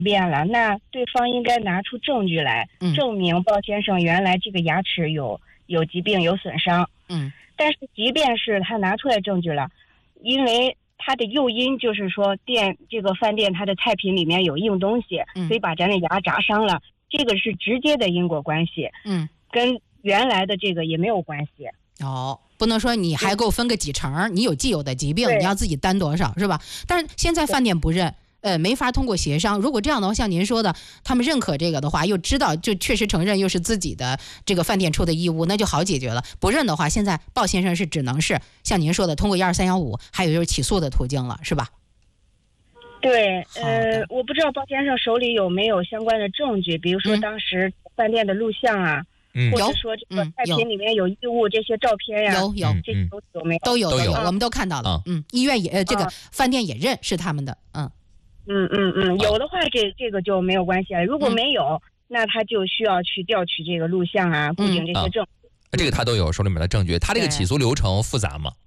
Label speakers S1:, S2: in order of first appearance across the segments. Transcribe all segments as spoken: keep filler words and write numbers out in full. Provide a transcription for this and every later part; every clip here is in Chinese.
S1: 变了，那对方应该拿出证据来，
S2: 嗯、
S1: 证明鲍先生原来这个牙齿有有疾病有损伤。
S2: 嗯，
S1: 但是即便是他拿出来证据了，因为他的诱因就是说店这个饭店它的菜品里面有硬东西，
S2: 嗯、
S1: 所以把咱的牙砸伤了，这个是直接的因果关系。
S2: 嗯，
S1: 跟原来的这个也没有关系。
S2: 哦，不能说你还给我分个几成，你有既有的疾病，你要自己担多少，是吧？但是现在饭店不认，呃，没法通过协商。如果这样的话，像您说的，他们认可这个的话，又知道就确实承认又是自己的这个饭店出的义务，那就好解决了。不认的话，现在鲍先生是只能是像您说的，通过一二三幺五，还有就是起诉的途径了，是吧？
S1: 对，呃，我不知道鲍先生手里有没有相关的证据，比如说当时饭店的录像啊。
S3: 嗯，
S1: 或者说这个菜品里面有异物，这些照片呀，
S2: 有有，
S1: 这些都有没有？
S2: 都有
S3: 都有，
S2: 我们都看到了。嗯，医院也呃，这个饭店也认是他们的。嗯
S1: 嗯嗯嗯，有的话这这个就没有关系了。如果没有，那他就需要去调取这个录像啊、布景这些证。
S3: 这个他都有手里面的证据。他这个起诉流程复杂吗？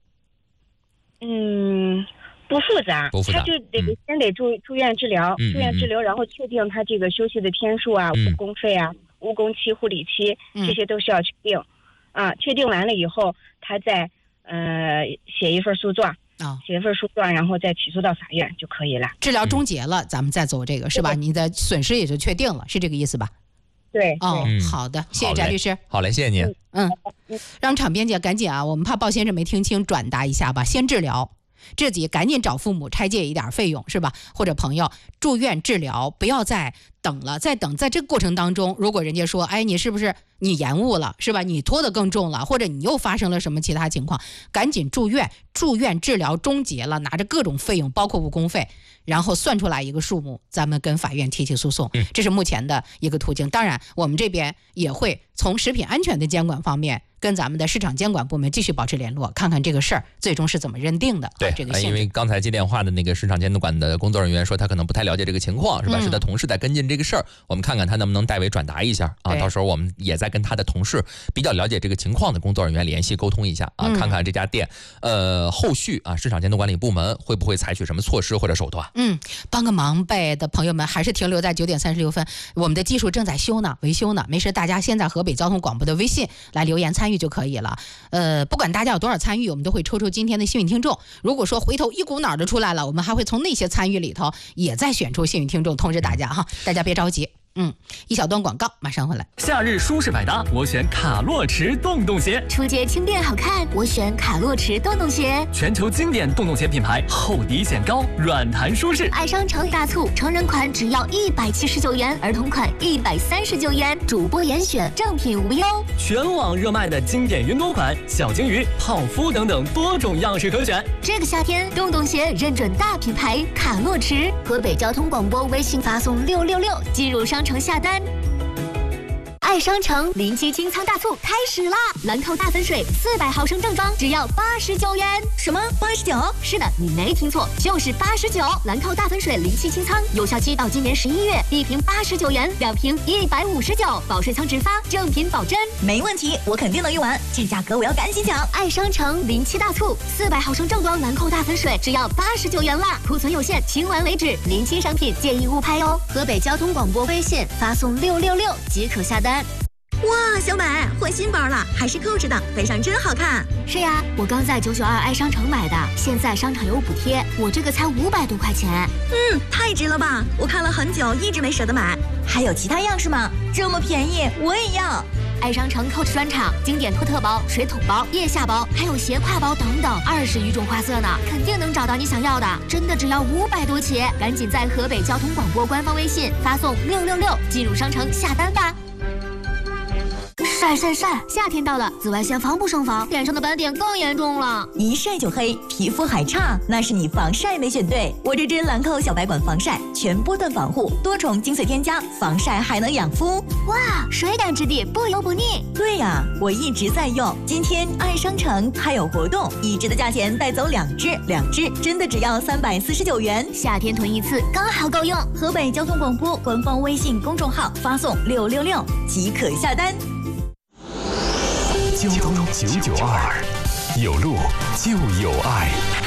S1: 嗯，不复杂，
S3: 不复杂，
S1: 他就得先得住住院治疗，住院治疗，然后确定他这个休息的天数啊、公费啊。误工期、护理期，这些都需要确定，嗯、啊，确定完了以后，他再呃写一份诉状
S2: 啊、哦，
S1: 写一份诉状，然后再起诉到法院就可以了。
S2: 治疗终结了，嗯、咱们再走这个是吧？你的损失也就确定了，是这个意思吧？
S1: 对，
S2: 哦，
S3: 嗯、
S2: 好的，谢谢翟律师。
S3: 好嘞，谢谢您。
S2: 嗯，嗯让场编辑赶紧啊，我们怕鲍先生没听清，转达一下吧，先治疗。自己赶紧找父母拆借一点费用是吧？或者朋友住院治疗，不要再等了，再等，在这个过程当中，如果人家说，哎，你是不是你延误了，是吧？你拖得更重了，或者你又发生了什么其他情况，赶紧住院，住院治疗终结了，拿着各种费用，包括误工费，然后算出来一个数目，咱们跟法院提起诉讼，这是目前的一个途径。当然，我们这边也会从食品安全的监管方面，跟咱们的市场监管部门继续保持联络，看看这个事儿最终是怎么认定的。
S3: 对，
S2: 这个
S3: 因为刚才接电话的那个市场监管的工作人员说，他可能不太了解这个情况，是吧？嗯、是他同事在跟进这个事儿，我们看看他能不能代为转达一下啊。到时候我们也在跟他的同事比较了解这个情况的工作人员联系沟通一下啊，嗯、看看这家店呃后续啊市场监督管理部门会不会采取什么措施或者手段。
S2: 嗯，帮个忙呗的朋友们，还是停留在九点三十六分，我们的技术正在修呢，维修呢，没事，大家先在河北交通广播的微信来留言参与就可以了。呃，不管大家有多少参与，我们都会抽出今天的幸运听众。如果说回头一股脑的出来了，我们还会从那些参与里头也再选出幸运听众，通知大家哈，大家别着急。嗯，一小段广告，马上回来。
S4: 夏日舒适百搭，我选卡洛驰洞洞鞋。
S5: 出街轻便好看，我选卡洛驰洞洞鞋。
S4: 全球经典洞洞鞋品牌，厚底显高，软弹舒适。
S5: 爱商城大促，成人款只要一百七十九元，儿童款一百三十九元，主播严选，正品无忧。
S4: 全网热卖的经典云朵款、小金鱼、泡芙等等多种样式可选。
S5: 这个夏天，洞洞鞋认准大品牌卡洛驰。河北交通广播微信发送六六六进入商城下单。爱商城临期清仓大促开始啦！兰蔻大粉水四百毫升正装只要八十九元。什么八十九？是的，你没听错，就是八十九。兰蔻大粉水临期清仓，有效期到今年十一月，一瓶八十九元，两瓶一百五十九，保税仓直发，正品保真。
S6: 没问题，我肯定能用完，这价格我要赶紧抢！
S5: 爱商城临期大促，四百毫升正装兰蔻大粉水只要八十九元啦，库存有限，清完为止。临期商品建议误拍哦。河北交通广播微信发送六六六即可下单。
S6: 哇，小美换新包了，还是扣着的，背上真好看。
S5: 是呀，我刚在九九二爱商城买的，现在商场有补贴，我这个才五百多块钱。
S6: 嗯，太值了吧！我看了很久，一直没舍得买。还有其他样式吗？这么便宜，我也要。
S5: 爱商城 Coach 专场，经典托特包、水桶包、腋下包，还有斜挎包等等，二十余种花色呢，肯定能找到你想要的。真的只要五百多起，赶紧在河北交通广播官方微信发送六六六进入商城下单吧。晒晒晒！夏天到了，紫外线防不胜防，脸上的斑点更严重了。
S6: 一晒就黑，皮肤还差，那是你防晒没选对。我这支兰蔻小白管防晒，全波段防护，多重精粹添加，防晒还能养肤。
S5: 哇，水感质地，不油不腻。
S6: 对呀、啊，我一直在用。今天爱商城还有活动，一支的价钱带走两支，两支真的只要三百四十九元。
S5: 夏天囤一次刚好够用。
S6: 河北交通广播官方微信公众号发送六六六即可下单。
S7: 交通九九二，有路就有爱。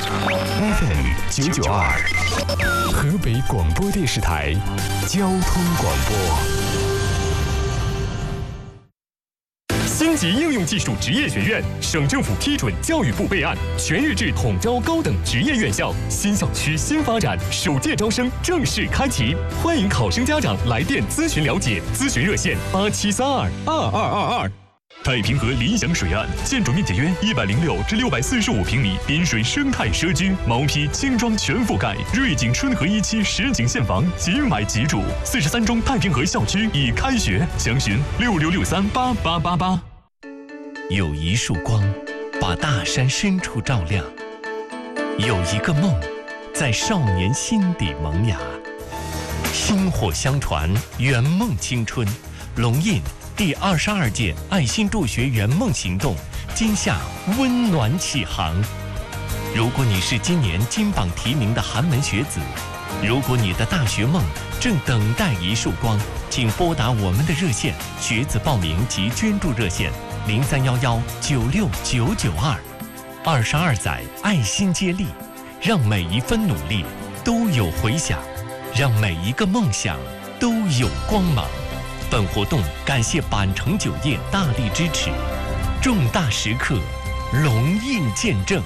S7: F M 九九二，河北广播电视台交通广播。
S8: 星级应用技术职业学院，省政府批准，教育部备案，全日制统招高等职业院校，新校区新发展，首届招生正式开启，欢迎考生家长来电咨询了解，咨询热线八七三二二二二二。太平河理想水岸，建筑面积约一百零六至六百四十五平米，滨水生态社区，毛坯轻装全覆盖，瑞景春和一期实景现房，即买即住。四十三中太平河校区已开学，详询六六六三八八八八。
S9: 有一束光，把大山深处照亮；有一个梦，在少年心底萌芽。薪火相传，圆梦青春。龙印第二十二届爱心助学圆梦行动今夏温暖启航。如果你是今年金榜题名的寒门学子，如果你的大学梦正等待一束光，请拨打我们的热线，学子报名及捐助热线零三幺幺九六九九二。二十二载爱心接力，让每一分努力都有回响，让每一个梦想都有光芒。本活动感谢板城酒业大力支持，重大时刻，龙印见证。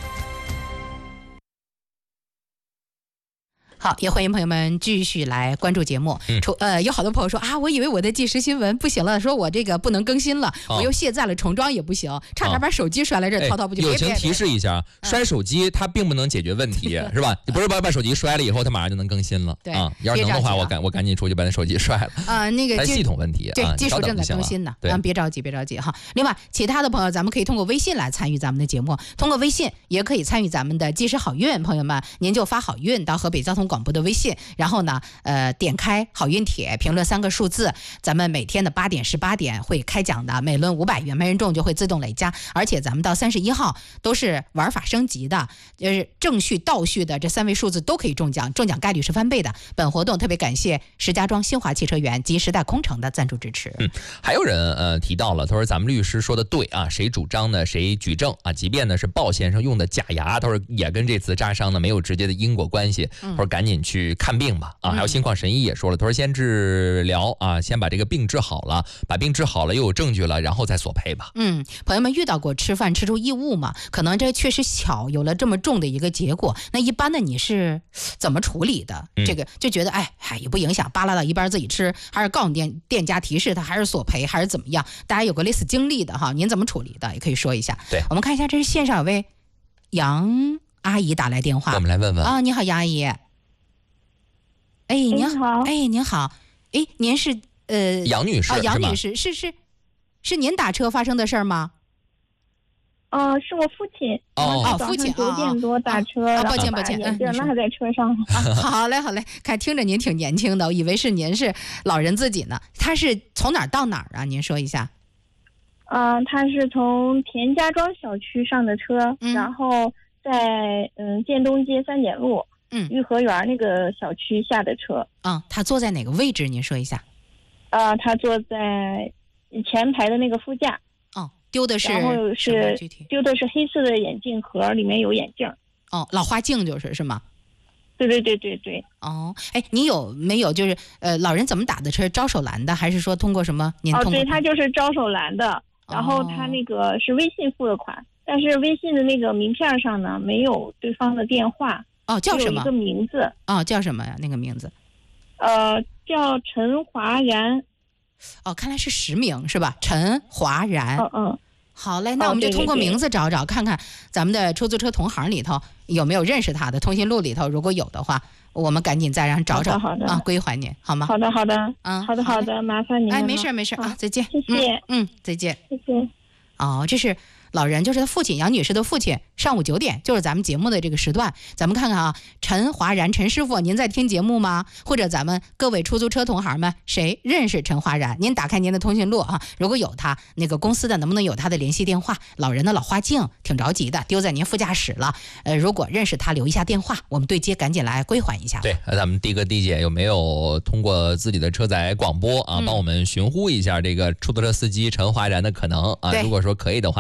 S2: 好，也欢迎朋友们继续来关注节目。
S3: 嗯、
S2: 呃，有好多朋友说啊，我以为我的即时新闻不行了，说我这个不能更新了，
S3: 哦、
S2: 我又卸载了重装也不行，差点把手机摔了，这滔滔不绝。
S3: 友情提示一下，摔手机它并不能解决问题，是吧？你不是把把手机摔了以后，它马上就能更新了。
S2: 对
S3: 啊，要是能的话，我赶我赶紧出去把那手机摔了。
S2: 啊，那个
S3: 系统问题，
S2: 对，技术正在更新呢。
S3: 对，
S2: 别着急，别着急哈。另外，其他的朋友，咱们可以通过微信来参与咱们的节目，通过微信也可以参与咱们的即时好运。朋友们，您就发好运到河北交通广播的微信。然后呢，呃，点开好运帖，评论三个数字，咱们每天的八点、十八点会开奖的，每轮五百元，没人中就会自动累加，而且咱们到三十一号都是玩法升级的，就是正序、倒序的这三位数字都可以中奖，中奖概率是翻倍的。本活动特别感谢石家庄新华汽车园及时代空城的赞助支持。
S3: 嗯，还有人呃提到了，他说咱们律师说的对啊，谁主张呢谁举证啊，即便呢是鲍先生用的假牙，他说也跟这次扎伤呢没有直接的因果关系，他说赶紧去看病吧啊！还有心旷神医也说了，他说先治疗啊，先把这个病治好了，把病治好了又有证据了，然后再索赔吧。
S2: 嗯，朋友们遇到过吃饭吃出异物吗？可能这确实巧，有了这么重的一个结果。那一般的你是怎么处理的？嗯、这个就觉得哎哎也不影响，扒拉到一边自己吃，还是告诉店店家提示他，还是索赔，还是怎么样？大家有个类似经历的哈，您怎么处理的？也可以说一下。
S3: 对，
S2: 我们看一下，这是线上有位杨阿姨打来电话，
S3: 我们来问问
S2: 啊，你好，杨阿姨。哎，您
S10: 好，
S2: 哎，您好，哎，您是呃
S3: 杨女士
S2: 啊，杨女士是是是您打车发生的事儿吗？
S10: 呃，是我父亲。
S2: 哦，父亲
S10: 九点多打车，
S2: 啊，抱歉抱歉，
S10: 嗯，那还在车上。
S2: 啊，好嘞好嘞，看听着您挺年轻的，我以为是您是老人自己呢。他是从哪儿到哪儿啊？您说一下。
S10: 嗯、呃，他是从田家庄小区上的车，
S2: 嗯、
S10: 然后在嗯建东街三点路。
S2: 嗯，
S10: 颐和园那个小区下的车。
S2: 嗯，他坐在哪个位置？您说一下。
S10: 啊、呃，他坐在前排的那个副驾。
S2: 哦，丢的是
S10: 然后是丢的是黑色的眼镜盒，里面有眼镜。
S2: 哦，老花镜就是是吗？
S10: 对对对对对。
S2: 哦，哎，你有没有就是呃，老人怎么打的车？招手拦的，还是说通过什么？您通过？
S10: 哦，对，他就是招手拦的，然后他那个是微信付的款，哦、但是微信的那个名片上呢没有对方的电话。
S2: 哦，叫什么？
S10: 有一个名字。
S2: 哦，叫什么呀？那个名字？
S10: 呃，叫陈华然。
S2: 哦，看来是实名是吧？陈华然。
S10: 嗯嗯。
S2: 好嘞，那我们就通过名字找找，看看咱们的出租车同行里头有没有认识他的，通讯录里头如果有的话，我们赶紧再让找找，
S10: 好的
S2: 啊，归还您，好吗？
S10: 好的好的，
S2: 嗯，
S10: 好的好的，麻烦您。
S2: 哎，没事没事啊，再见，
S10: 谢谢，
S2: 嗯，嗯再见，
S10: 谢谢。
S2: 哦，这是老人，就是他父亲杨女士的父亲，上午九点就是咱们节目的这个时段，咱们看看啊，陈华然陈师傅，您在听节目吗？或者咱们各位出租车同行们，谁认识陈华然？您打开您的通讯录啊，如果有他那个公司的，能不能有他的联系电话？老人的老花镜挺着急的，丢在您副驾驶了。呃，如果认识他，留一下电话，我们对接赶紧来归还一下。
S3: 对，咱们的哥的姐有没有通过自己的车载广播啊，
S2: 嗯、
S3: 帮我们寻呼一下这个出租车司机陈华然的可能啊？如果说可以的话，您。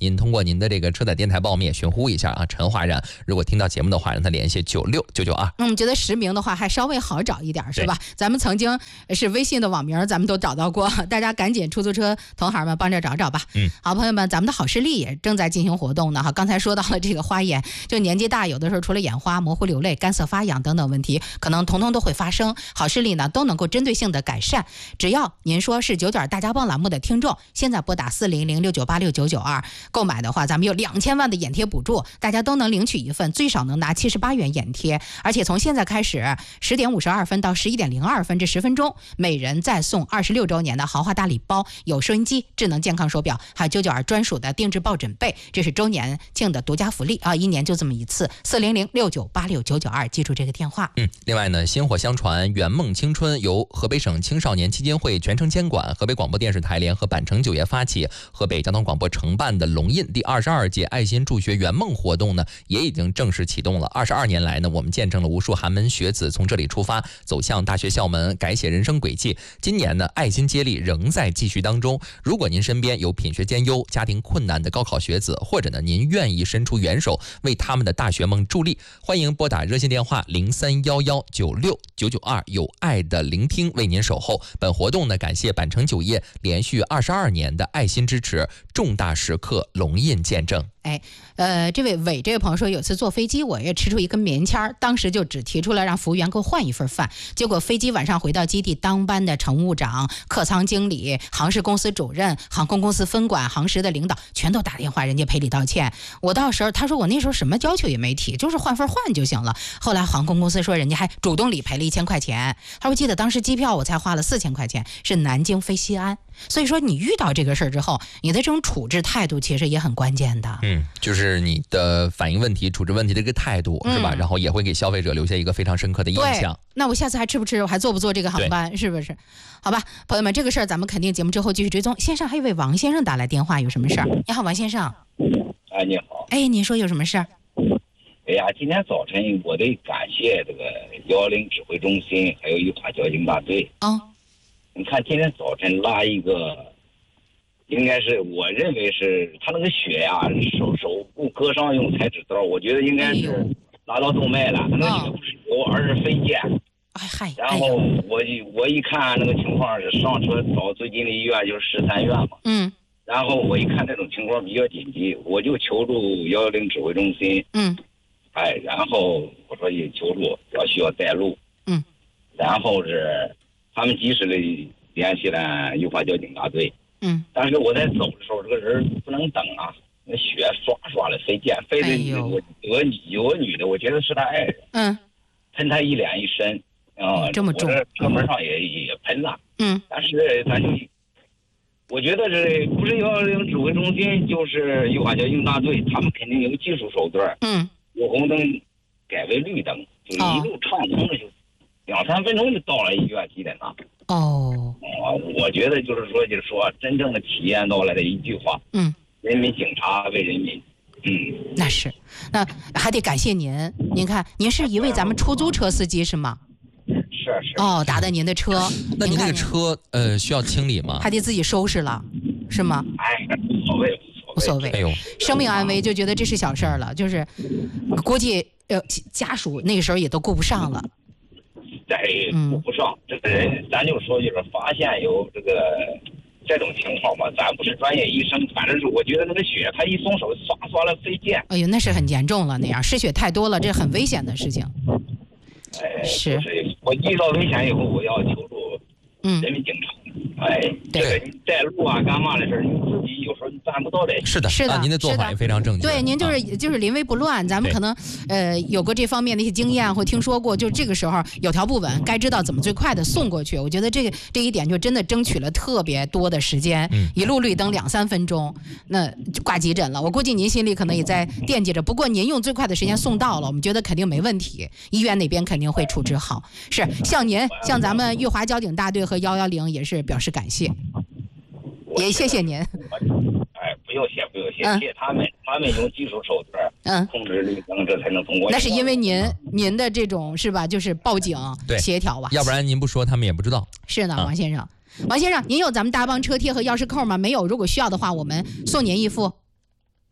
S3: 您通过您的这个车载电台报我们也寻呼一下啊，陈华然，如果听到节目的话，让他联系九六九九二。
S2: 嗯，我们觉得实名的话还稍微好找一点，是吧？咱们曾经是微信的网名，咱们都找到过，大家赶紧出租车同行们帮着找找吧。
S3: 嗯，
S2: 好，朋友们，咱们的好视力也正在进行活动呢。哈，刚才说到了这个花眼，就年纪大，有的时候除了眼花、模糊流泪、干涩发痒等等问题，可能统统都会发生。好视力呢都能够针对性的改善，只要您说是九九大家帮栏目的听众，现在拨打四零零六九八六九九二购买的话，咱们有两千万的眼贴补助，大家都能领取一份，最少能拿七十八元眼贴，而且从现在开始，十点五十二分到十一点零二分这十分钟，每人再送二十六周年的豪华大礼包，有收音机、智能健康手表，还有九九二专属的定制抱枕被，这是周年庆的独家福利啊！一年就这么一次，四零零六九八六九九二，记住这个电话。
S3: 嗯，另外呢，薪火相传，圆梦青春由河北省青少年基金会全程监管，河北广播电视台联合板城酒业发起，河北交通广播承办的龙印第二十二届爱心助学圆梦活动呢，也已经正式启动了。二十二年来呢，我们见证了无数寒门学子从这里出发，走向大学校门，改写人生轨迹。今年呢，爱心接力仍在继续当中。如果您身边有品学兼优、家庭困难的高考学子，或者呢，您愿意伸出援手为他们的大学梦助力，欢迎拨打热线电话零三幺幺九六九九二，有爱的聆听为您守候。本活动呢，感谢板城酒业连续二十二年的爱心支持，重大时刻龙印见证。
S2: 哎，呃，这位伟这位朋友说，有次坐飞机我也吃出一根棉签儿，当时就只提出了让服务员给我换一份饭，结果飞机晚上回到基地，当班的乘务长、客舱经理、航事公司主任、航空公司分管、航时的领导全都打电话人家赔礼道歉。我到时候他说我那时候什么要求也没提，就是换份换就行了。后来航空公司说人家还主动理赔了一千块钱，他说记得当时机票我才花了四千块钱，是南京飞西安。所以说你遇到这个事儿之后，你的这种处置态度其实也很关键的。
S3: 嗯，就是你的反应问题、处置问题的这个态度、嗯、是吧？然后也会给消费者留下一个非常深刻的印象。
S2: 那我下次还吃不吃？我还坐不坐这个航班？是不是？好吧，朋友们，这个事儿咱们肯定节目之后继续追踪。线上还有一位王先生打来电话，有什么事儿？你好，王先生。
S11: 哎，你好。
S2: 哎，您说有什么事儿？
S11: 哎呀，今天早晨我得感谢这个幺幺零指挥中心，还有玉华交警大队。
S2: 哦。
S11: 你看今天早晨拉一个，应该是我认为是他那个血呀、啊，手手部割伤用裁纸刀，我觉得应该是拉到动脉了，他那个血不是流，而是飞溅。
S2: 哎嗨！
S11: 然后我我一看那个情况是上车找最近的医院就是十三院嘛。
S2: 嗯。
S11: 然后我一看这种情况比较紧急，我就求助幺幺零指挥中心。
S2: 嗯。
S11: 哎，然后我说也求助，要需要带路。
S2: 嗯。
S11: 然后是。他们及时的联系了玉华交警大队，
S2: 嗯，
S11: 但是我在走的时候，这个人不能等啊，那血刷刷的飞溅，飞的我有个有个女的，我觉得是他爱人，
S2: 嗯，
S11: 喷他一脸一身，啊、嗯，
S2: 这么重，
S11: 我这车门上也也喷了，
S2: 嗯，
S11: 但是咱就，我觉得这不是幺幺零指挥中心，就是玉华交警大队，他们肯定有技术手段，
S2: 嗯，
S11: 有红灯改为绿灯，就一路畅通的就。两三分钟就到了医院急诊了。
S2: 哦，
S11: 啊，我觉得就是说，就是说，真正的体验到了的一句话，
S2: 嗯，
S11: 人民警察为人民，嗯，
S2: 那是，那还得感谢您。您看，您是一位咱们出租车司机是吗？
S11: 是是。
S2: 哦，打的您的车，
S3: 那您那个车呃需要清理吗？
S2: 还得自己收拾了，是吗？
S11: 哎，无所谓，
S2: 无所谓。
S3: 哎呦，
S2: 生命安危就觉得这是小事儿了，就是估计呃家属那个时候也都顾不上了。
S11: 在顾不上、嗯、这个人，咱就说就是发现有这个这种情况吧，咱不是专业医生，反正是我觉得那个血，他一松手，唰唰的飞溅。
S2: 哎呦，那是很严重了，那样失血太多了，这很危险的事情。
S11: 哎，
S2: 是。
S11: 就是我遇到危险以后，我要求助人民警察。嗯、哎，这个你带路啊，干嘛的事你自己有时候你办不到的。
S3: 是的，
S2: 是的，
S3: 啊、您的做法也非常正确。
S2: 对，您就是、啊、就是临危不乱，咱们可能呃有过这方面的一些经验或听说过，就这个时候有条不紊，该知道怎么最快的送过去。我觉得这个这一点就真的争取了特别多的时间，
S3: 嗯、
S2: 一路绿灯两三分钟，那就挂急诊了。我估计您心里可能也在惦记着，不过您用最快的时间送到了，我们觉得肯定没问题，医院那边肯定会处置好。是向您向咱们玉华交警大队和幺幺零也是表示感谢。也谢谢您。
S11: 哎，不用谢，不用谢，谢他们，他们用技术手段，嗯，控制绿灯，这才能通过。
S2: 那是因为您您的这种是吧？就是报警协调吧，
S3: 要不然您不说，他们也不知道。
S2: 是呢，王先生，王先生，您有咱们大帮车贴和钥匙扣吗？没有，如果需要的话，我们送您一副。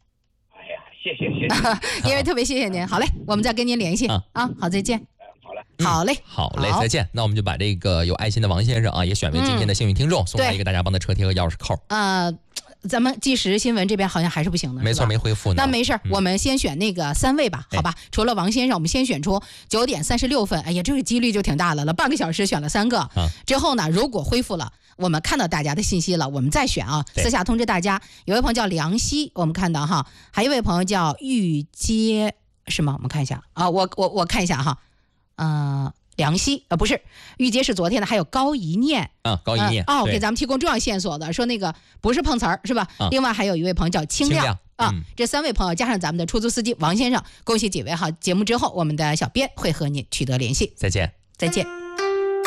S11: 谢谢谢谢，
S2: 因为特别谢谢您。好嘞，我们再跟您联系、嗯、啊。好，再见。
S11: 好嘞，
S2: 好嘞，
S3: 好嘞，再见。那我们就把这个有爱心的王先生啊，也选为今天的幸运听众，嗯、送他一个大家帮的车贴和钥匙扣。
S2: 呃，咱们即时新闻这边好像还是不行的，
S3: 没错，没恢复呢。
S2: 那没事、嗯，我们先选那个三位吧，好吧？除了王先生，我们先选出九点三十六分。哎呀，这个几率就挺大的了，半个小时选了三个。啊、之后呢，如果恢复了。我们看到大家的信息了，我们再选啊。私下通知大家，有位朋友叫梁希，我们看到哈，还有一位朋友叫玉阶，是吗？我们看一下啊，我我我看一下哈，呃，梁希呃不是玉阶是昨天的，还有高一念
S3: 啊，高一念、
S2: 呃、哦，给咱们提供重要线索的，说那个不是碰瓷儿是吧、啊？另外还有一位朋友叫清亮。啊、嗯，这三位朋友加上咱们的出租司机王先生，恭喜几位哈！节目之后，我们的小编会和你取得联系。
S3: 再见，
S2: 再见。